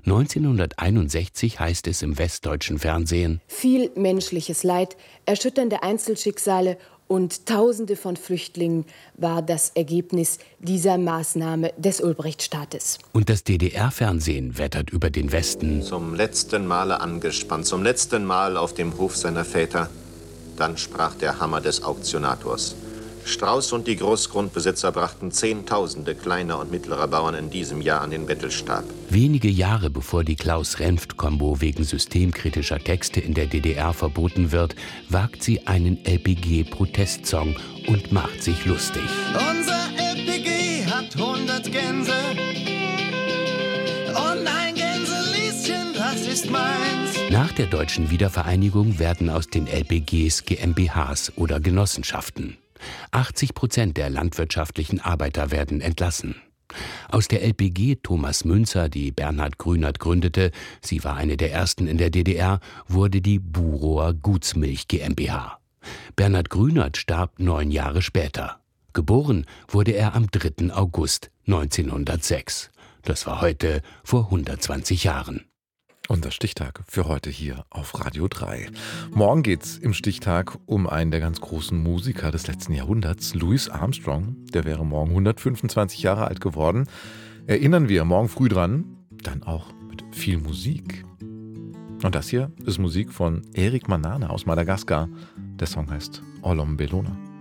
1961 heißt es im westdeutschen Fernsehen: Viel menschliches Leid, erschütternde Einzelschicksale und Tausende von Flüchtlingen war das Ergebnis dieser Maßnahme des Ulbricht-Staates. Und das DDR-Fernsehen wettert über den Westen: Zum letzten Male angespannt, zum letzten Mal auf dem Hof seiner Väter. Dann sprach der Hammer des Auktionators. Strauß und die Großgrundbesitzer brachten Zehntausende kleiner und mittlerer Bauern in diesem Jahr an den Bettelstab. Wenige Jahre bevor die Klaus-Renft-Kombo wegen systemkritischer Texte in der DDR verboten wird, wagt sie einen LPG-Protestsong und macht sich lustig. Unser LPG hat 100 Gänse und ein Gänselieschen, das ist meins. Nach der deutschen Wiedervereinigung werden aus den LPGs GmbHs oder Genossenschaften. 80% der landwirtschaftlichen Arbeiter werden entlassen. Aus der LPG Thomas Münzer, die Bernhard Grünert gründete, sie war eine der ersten in der DDR, wurde die Burower Gutsmilch GmbH. Bernhard Grünert starb 9 Jahre später. Geboren wurde er am 3. August 1906. Das war heute vor 120 Jahren. Unser Stichtag für heute hier auf Radio 3. Morgen geht's im Stichtag um einen der ganz großen Musiker des letzten Jahrhunderts, Louis Armstrong. Der wäre morgen 125 Jahre alt geworden. Erinnern wir morgen früh dran, dann auch mit viel Musik. Und das hier ist Musik von Eric Manana aus Madagaskar. Der Song heißt Olombelona.